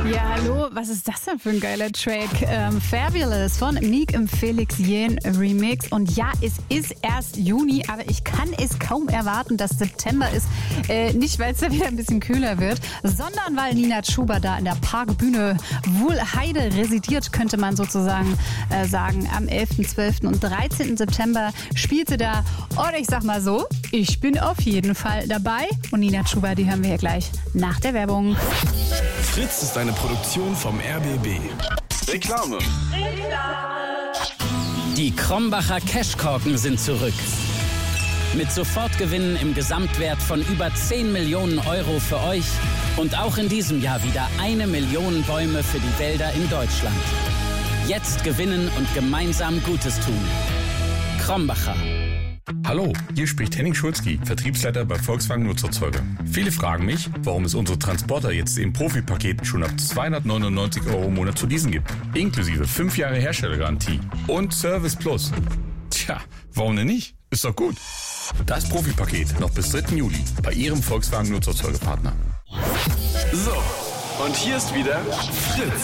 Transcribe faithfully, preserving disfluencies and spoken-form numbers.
Ja, hallo, was ist das denn für ein geiler Track? Ähm, Fabulous von Meek im Felix Jähn Remix. Und ja, es ist erst Juni, aber ich kann es kaum erwarten, dass September ist. Äh, nicht, weil es da wieder ein bisschen kühler wird, sondern weil Nina Chuba da in der Parkbühne Wuhlheide residiert, könnte man sozusagen äh, sagen. Am elften, zwölften und dreizehnten September spielt sie da. Und ich sag mal so, ich bin auf jeden Fall dabei. Und Nina Chuba, die hören wir hier gleich nach der Werbung. Fritz ist eine Produktion vom R B B. Reklame. Die Krombacher Cashkorken sind zurück. Mit Sofortgewinnen im Gesamtwert von über zehn Millionen Euro für euch und auch in diesem Jahr wieder eine Million Bäume für die Wälder in Deutschland. Jetzt gewinnen und gemeinsam Gutes tun. Krombacher. Hallo, hier spricht Henning Schulzki, Vertriebsleiter bei Volkswagen Nutzerzeuger. Viele fragen mich, warum es unsere Transporter jetzt im Profipaket schon ab zweihundertneunundneunzig Euro im Monat zu leasen gibt. Inklusive fünf Jahre Herstellergarantie und Service Plus. Tja, warum denn nicht? Ist doch gut. Das Profipaket noch bis dritten Juli bei Ihrem Volkswagen Nutzerzeugerpartner. So, und hier ist wieder Fritz.